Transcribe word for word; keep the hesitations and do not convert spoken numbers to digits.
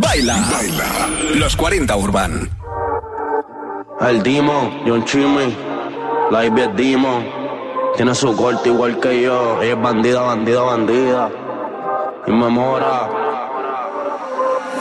Baila, baila. Los cuarenta Urban. El Demon, John Chimmy, la Ivy es Demon. Tiene su corte igual que yo. Ella es bandida, bandida, bandida. Y me mora.